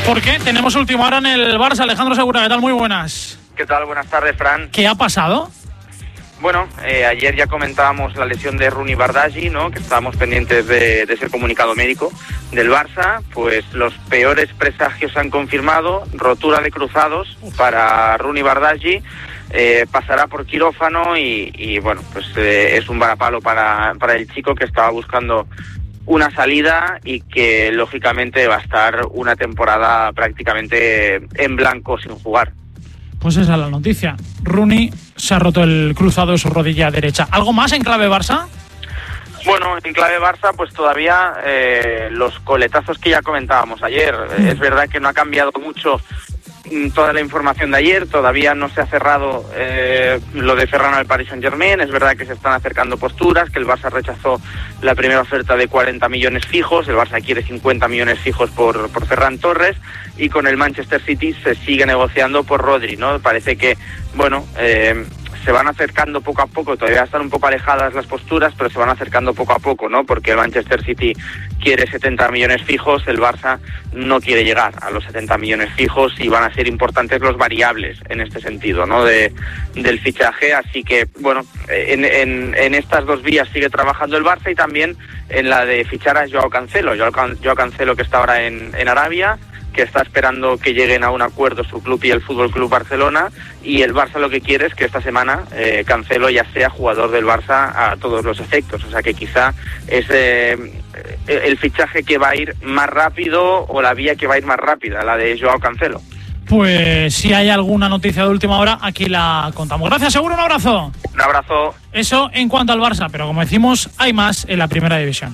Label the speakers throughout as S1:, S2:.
S1: Porque tenemos última hora en el Barça. Alejandro Segura, ¿qué tal? Muy buenas.
S2: ¿Qué tal? Buenas tardes, Fran.
S1: ¿Qué ha pasado?
S2: Bueno, ayer ya comentábamos la lesión de Rooney Bardghji, ¿no? Que estábamos pendientes de ese comunicado médico del Barça. Pues los peores presagios se han confirmado. Rotura de cruzados para Rooney Bardghji. Pasará por quirófano y bueno, pues es un varapalo para el chico que estaba buscando una salida y que lógicamente va a estar una temporada prácticamente en blanco sin jugar.
S1: Pues esa es la noticia. Rooney se ha roto el cruzado de su rodilla derecha. ¿Algo más en clave Barça?
S2: Bueno, en clave Barça, pues todavía los coletazos que ya comentábamos ayer. Es verdad que no ha cambiado mucho toda la información de ayer, todavía no se ha cerrado lo de Ferran al Paris Saint-Germain. Es verdad que se están acercando posturas, que el Barça rechazó la primera oferta de 40 millones fijos, el Barça quiere 50 millones fijos por Ferran Torres, y con el Manchester City se sigue negociando por Rodri, ¿no? Parece que, bueno, se van acercando poco a poco, todavía están un poco alejadas las posturas, pero se van acercando poco a poco, ¿no? Porque el Manchester City quiere 70 millones fijos, el Barça no quiere llegar a los 70 millones fijos y van a ser importantes los variables en este sentido, ¿no? Del fichaje, así que, bueno, en estas dos vías sigue trabajando el Barça y también en la de fichar a Joao Cancelo. Joao Cancelo, que está ahora en Arabia, que está esperando que lleguen a un acuerdo su club y el Fútbol Club Barcelona, y el Barça lo que quiere es que esta semana Cancelo ya sea jugador del Barça a todos los efectos, o sea que quizá es el fichaje que va a ir más rápido o la vía que va a ir más rápida, la de Joao Cancelo.
S1: Pues si hay alguna noticia de última hora, aquí la contamos. Gracias, Seguro, un abrazo.
S2: Un abrazo.
S1: Eso en cuanto al Barça, pero como decimos, hay más en la primera división.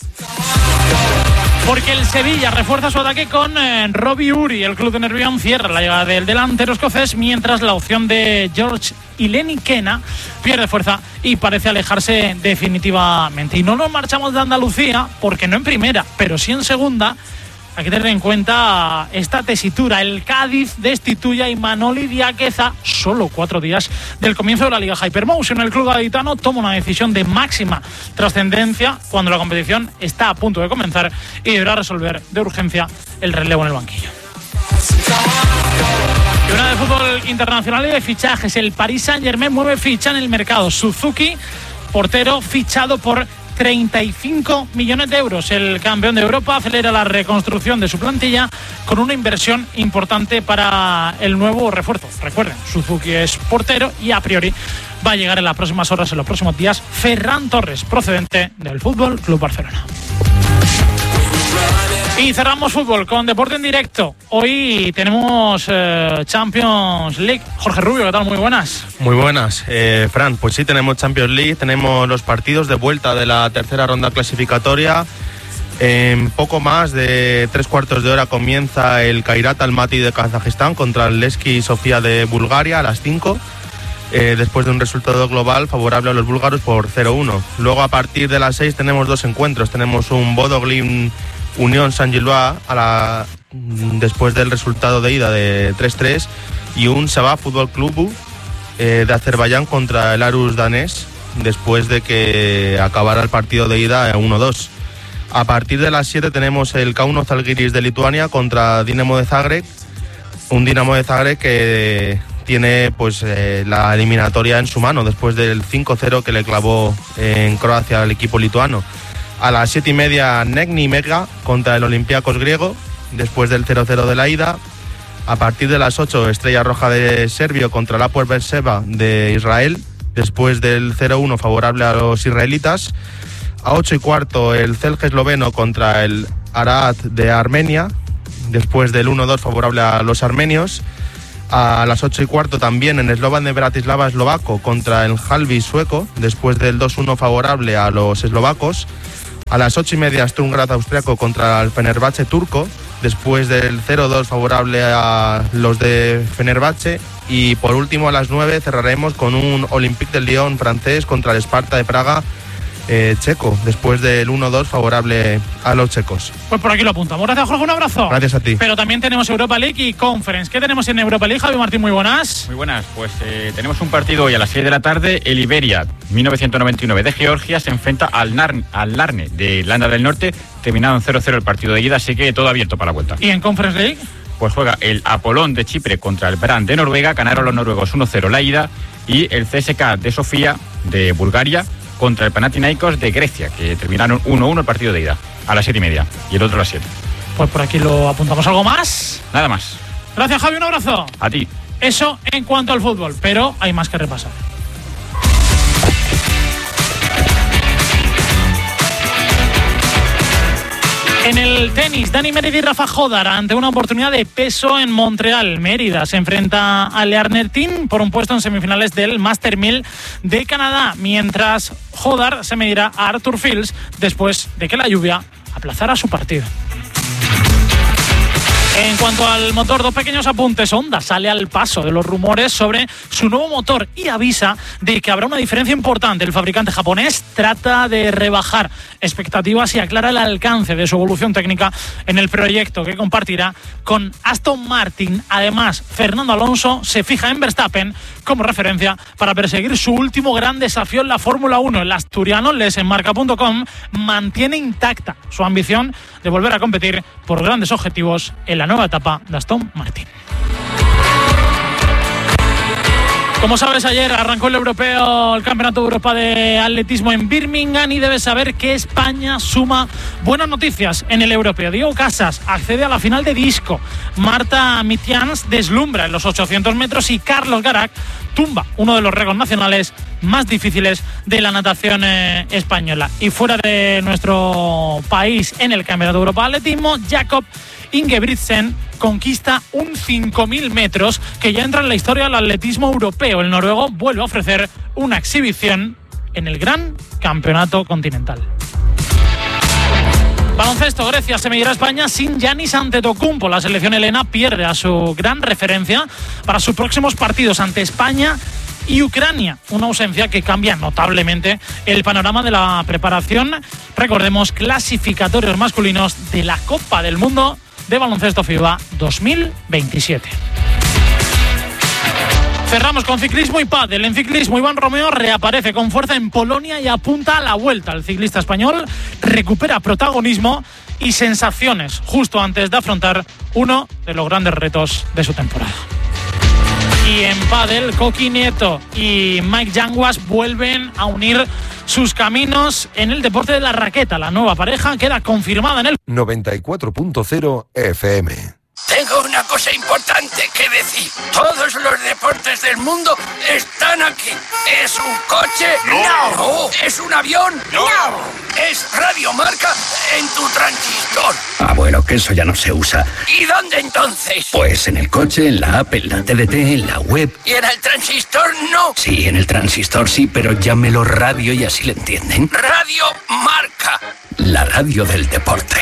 S1: Porque el Sevilla refuerza su ataque con Robbie Uri. El club de Nervión cierra la llegada del delantero escocés, mientras la opción de George Ilenikena pierde fuerza y parece alejarse definitivamente. Y no nos marchamos de Andalucía, porque no en primera, pero sí en segunda. Hay que tener en cuenta esta tesitura. El Cádiz destituye a Imanol Diaqueza solo 4 días del comienzo de la Liga Hypermotion. El club gaditano toma una decisión de máxima trascendencia cuando la competición está a punto de comenzar y deberá resolver de urgencia el relevo en el banquillo. Y una de fútbol internacional y de fichajes. El Paris Saint-Germain mueve ficha en el mercado. Suzuki, portero, fichado por 35 millones de euros. El campeón de Europa acelera la reconstrucción de su plantilla con una inversión importante para el nuevo refuerzo. Recuerden, Suzuki es portero y a priori va a llegar en las próximas horas, en los próximos días, Ferran Torres, procedente del Fútbol Club Barcelona. Y cerramos fútbol con deporte en directo. Hoy tenemos Champions League. Jorge Rubio, ¿qué tal? Muy buenas.
S3: Muy buenas, Fran. Pues sí, tenemos Champions League, tenemos los partidos de vuelta de la tercera ronda clasificatoria. En poco más de 3/4 de hora comienza el Kairat Almaty de Kazajistán contra el Levski Sofía de Bulgaria a las 5. Después de un resultado global favorable a los búlgaros por 0-1. Luego, a partir de las 6 tenemos dos encuentros. Tenemos un Bodo Glimt Unión Saint-Gilloise después del resultado de ida de 3-3 y un Sabah Fútbol Club de Azerbaiyán contra el Aarhus danés después de que acabara el partido de ida 1-2. A partir de las 7 tenemos el Kauno Žalgiris de Lituania contra Dinamo de Zagreb, un Dinamo de Zagreb que tiene pues la eliminatoria en su mano después del 5-0 que le clavó en Croacia al equipo lituano. A las 7:30 Negni Mega contra el Olympiacos griego después del 0-0 de la ida. A partir de las 8 Estrella Roja de Serbio contra el Hapoel Beersheva de Israel después del 0-1 favorable a los israelitas. A 8:15 el Celje esloveno contra el Araat de Armenia después del 1-2 favorable a los armenios. A las 8:15 también en Slovan de Bratislava eslovaco contra el Halvi sueco después del 2-1 favorable a los eslovacos. A las 8:30 Sturm Graz austriaco contra el Fenerbahce turco después del 0-2 favorable a los de Fenerbahce. Y por último a las 9 cerraremos con un Olympique de Lyon francés contra el Sparta de Praga checo después del 1-2 favorable a los checos.
S1: Pues por aquí lo apuntamos. Gracias, Jorge, un abrazo.
S3: Gracias a ti.
S1: Pero también tenemos Europa League y Conference. ¿Qué tenemos en Europa League, Javi Martín? Muy buenas.
S4: Muy buenas, pues tenemos un partido hoy a las 6 de la tarde. El Iberia 1999 de Georgia se enfrenta al Larne de Irlanda del Norte terminaron 0-0 el partido de ida, así que todo abierto para la vuelta.
S1: ¿Y en Conference League?
S4: Pues juega el Apollon de Chipre contra el Brann de Noruega, ganaron los noruegos 1-0 la ida, y el CSKA de Sofía de Bulgaria contra el Panathinaikos de Grecia, que terminaron 1-1 el partido de ida, a las 7:30, y el otro a las 7.
S1: Pues por aquí lo apuntamos. ¿Algo más?
S4: Nada más.
S1: Gracias, Javi, un abrazo.
S4: A ti.
S1: Eso en cuanto al fútbol, pero hay más que repasar. En el tenis, Dani Mérida y Rafa Jodar ante una oportunidad de peso en Montreal. Mérida se enfrenta a Learnertin por un puesto en semifinales del Master 1000 de Canadá, mientras Jodar se medirá a Arthur Fields después de que la lluvia aplazara su partido. En cuanto al motor, dos pequeños apuntes. Honda sale al paso de los rumores sobre su nuevo motor y avisa de que habrá una diferencia importante. El fabricante japonés trata de rebajar expectativas y aclara el alcance de su evolución técnica en el proyecto que compartirá con Aston Martin. Además, Fernando Alonso se fija en Verstappen como referencia para perseguir su último gran desafío en la Fórmula 1. El asturiano, lesenmarca.com, mantiene intacta su ambición de volver a competir por grandes objetivos en la nueva etapa de Aston Martin. Como sabes, ayer arrancó el Campeonato de Europa de Atletismo en Birmingham y debes saber que España suma buenas noticias en el europeo. Diego Casas accede a la final de disco, Marta Mitians deslumbra en los 800 metros y Carlos Garac tumba uno de los récords nacionales más difíciles de la natación española. Y fuera de nuestro país, en el Campeonato de Europa de Atletismo, Jakob Ingebrigtsen conquista un 5.000 metros que ya entra en la historia del atletismo europeo. El noruego vuelve a ofrecer una exhibición en el Gran Campeonato Continental. Baloncesto, Grecia se medirá a España sin Giannis Antetokounmpo. La selección helena pierde a su gran referencia para sus próximos partidos ante España y Ucrania, una ausencia que cambia notablemente el panorama de la preparación. Recordemos, clasificatorios masculinos de la Copa del Mundo de Baloncesto FIBA 2027. Cerramos con ciclismo y pádel. En ciclismo, Iván Romeo reaparece con fuerza en Polonia y apunta a la vuelta. El ciclista español recupera protagonismo y sensaciones justo antes de afrontar uno de los grandes retos de su temporada. Y en pádel, Coqui Nieto y Mike Yanguas vuelven a unir sus caminos en el deporte de la raqueta. La nueva pareja queda confirmada en el
S5: 94.0 FM.
S6: Tengo una cosa importante que decir. Todos los deportes del mundo están aquí. ¿Es un coche? No. ¿Es un avión? No. ¿Es Radio Marca en tu transistor?
S7: Ah, bueno, que eso ya no se usa.
S6: ¿Y dónde entonces?
S7: Pues en el coche, en la app, en la TDT, en la web.
S6: ¿Y en el transistor no?
S7: Sí, en el transistor sí, pero llámelo radio y así le entienden.
S6: Radio Marca.
S7: La radio del deporte.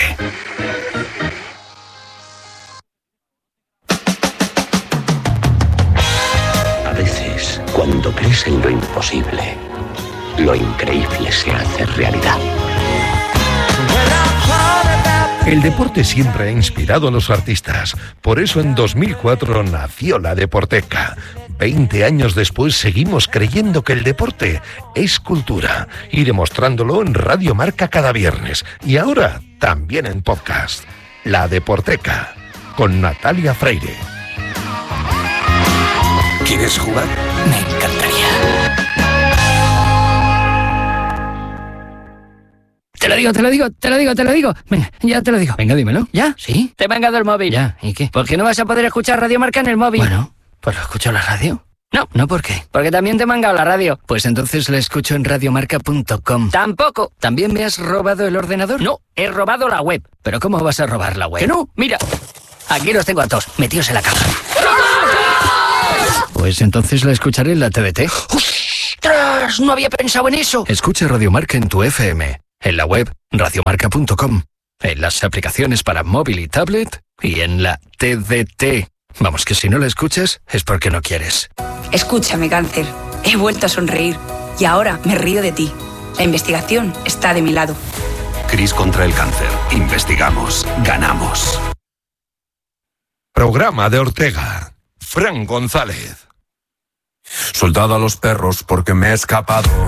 S8: Cuando crees en lo imposible, lo increíble se hace realidad.
S5: El deporte siempre ha inspirado a los artistas. Por eso en 2004 nació la Deporteca. 20 años después seguimos creyendo que el deporte es cultura y demostrándolo en Radio Marca cada viernes. Y ahora también en podcast. La Deporteca, con Natalia Freire.
S7: ¿Quieres jugar?
S6: Me encantaría.
S9: Te lo digo. Venga, ya te lo digo. Venga, dímelo. ¿Ya? ¿Sí?
S10: Te he mangado el móvil.
S9: ¿Ya? ¿Y qué?
S10: ¿Por qué no vas a poder escuchar Radio Marca en el móvil?
S9: Bueno, pues lo escucho en la radio. No, ¿por qué?
S10: Porque también te he mangado la radio.
S9: Pues entonces la escucho en radiomarca.com.
S10: Tampoco.
S9: ¿También me has robado el ordenador?
S10: No, he robado la web.
S9: ¿Pero cómo vas a robar la web?
S10: Que no, mira. Aquí los tengo a todos, metidos en la caja.
S9: Pues entonces la escucharé en la TDT.
S10: ¡Ostras! No había pensado en eso.
S9: Escucha Radio Marca en tu FM, en la web radiomarca.com, en las aplicaciones para móvil y tablet y en la TDT. Vamos, que si no la escuchas es porque no quieres.
S11: Escúchame, cáncer. He vuelto a sonreír y ahora me río de ti. La investigación está de mi lado.
S8: CRIS contra el cáncer. Investigamos. Ganamos.
S5: Programa de Ortega. Fran González.
S12: Soldado a los perros porque me he escapado.